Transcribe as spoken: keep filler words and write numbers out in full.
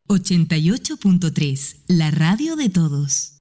ochenta y ocho punto tres, la radio de todos.